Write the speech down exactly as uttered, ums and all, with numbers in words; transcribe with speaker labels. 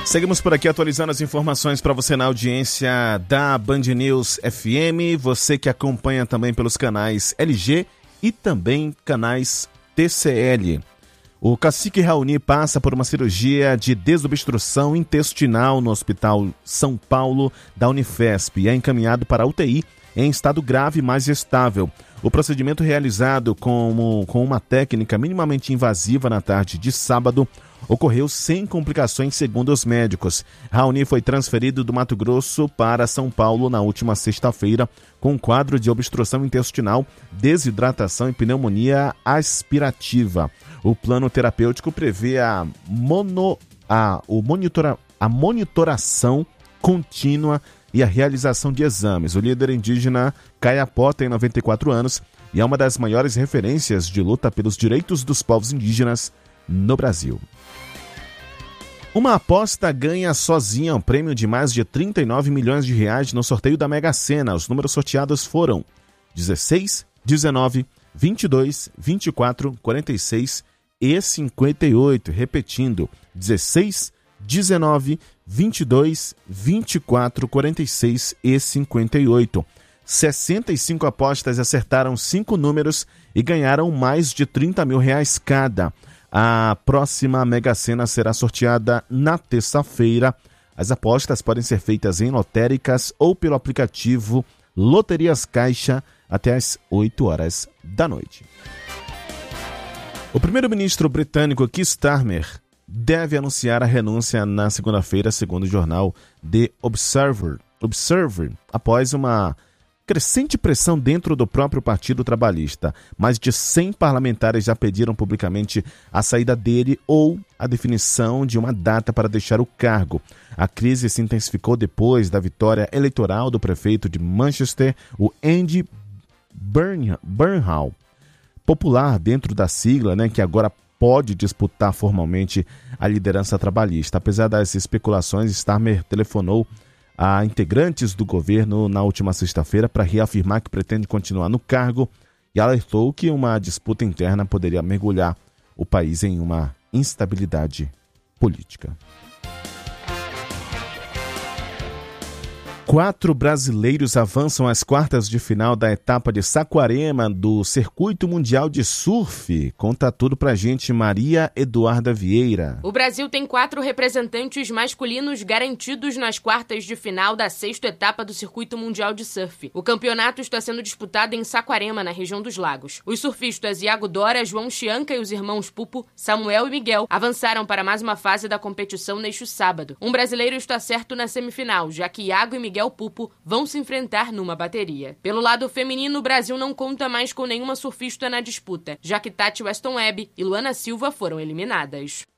Speaker 1: Seguimos por aqui atualizando as informações para você na audiência da Band News F M, você que acompanha também pelos canais L G e também canais T C L. O cacique Raoni passa por uma cirurgia de desobstrução intestinal no Hospital São Paulo da Unifesp e é encaminhado para a U T I em estado grave, mas estável. O procedimento realizado com, com uma técnica minimamente invasiva na tarde de sábado ocorreu sem complicações, segundo os médicos. Raoni foi transferido do Mato Grosso para São Paulo na última sexta-feira com um quadro de obstrução intestinal, desidratação e pneumonia aspirativa. O plano terapêutico prevê a, mono, a, o monitora, a monitoração contínua e a realização de exames. O líder indígena Kayapó tem noventa e quatro anos e é uma das maiores referências de luta pelos direitos dos povos indígenas no Brasil. Uma aposta ganha sozinha um prêmio de mais de trinta e nove milhões de reais no sorteio da Mega Sena. Os números sorteados foram dezesseis, dezenove, vinte e dois, vinte e quatro, quarenta e seis e cinquenta e oito. Repetindo, dezesseis, dezenove, vinte e dois, vinte e quatro, quarenta e seis e cinquenta e oito. sessenta e cinco apostas acertaram cinco números e ganharam mais de trinta mil reais cada. A próxima Mega Sena será sorteada na terça-feira. As apostas podem ser feitas em lotéricas ou pelo aplicativo Loterias Caixa até às oito horas da noite. O primeiro-ministro britânico Keir Starmer deve anunciar a renúncia na segunda-feira, segundo o jornal The Observer, Observer, após uma crescente pressão dentro do próprio Partido Trabalhista. Mais de cem parlamentares já pediram publicamente a saída dele ou a definição de uma data para deixar o cargo. A crise se intensificou depois da vitória eleitoral do prefeito de Manchester, o Andy Burnham, popular dentro da sigla, né, que agora pode disputar formalmente a liderança trabalhista. Apesar das especulações, Starmer telefonou a integrantes do governo na última sexta-feira para reafirmar que pretende continuar no cargo e alertou que uma disputa interna poderia mergulhar o país em uma instabilidade política. Quatro brasileiros avançam às quartas de final da etapa de Saquarema do Circuito Mundial de Surf. Conta tudo pra gente, Maria Eduarda Vieira.
Speaker 2: O Brasil tem quatro representantes masculinos garantidos nas quartas de final da sexta etapa do Circuito Mundial de Surf. O campeonato está sendo disputado em Saquarema, na região dos Lagos. Os surfistas Iago Dora, João Chianca e os irmãos Pupo, Samuel e Miguel avançaram para mais uma fase da competição neste sábado. Um brasileiro está certo na semifinal, já que Iago e Miguel Miguel Pupo vão se enfrentar numa bateria. Pelo lado feminino, o Brasil não conta mais com nenhuma surfista na disputa, já que Tati Weston Webb e Luana Silva foram eliminadas.